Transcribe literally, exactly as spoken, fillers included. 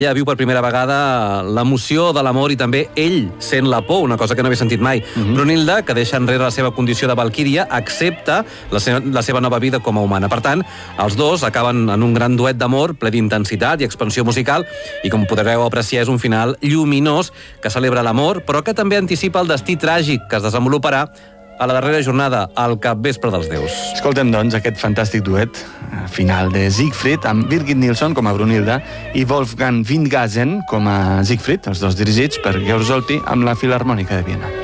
Ja viu per primera vegada l'emoció de l'amor i també ell sent la por, una cosa que no havia sentit mai. Mm-hmm. Brunilda, que deixa enrere la seva condició de valquíria, accepta la seva, la seva nova vida com a humana. Per tant, els dos acaben en un gran duet d'amor, ple d'intensitat i expansió musical, i com podreu apreciar és un final lluminós que celebra l'amor, però que també anticipa el destí tràgic que es desenvoluparà a la darrera jornada, al capvespre dels déus. Escoltem, doncs, aquest fantàstic duet final de Siegfried, amb Birgit Nilsson com a Brunilda i Wolfgang Windgassen com a Siegfried, els dos dirigits per Georg Solti amb la Filharmònica de Viena.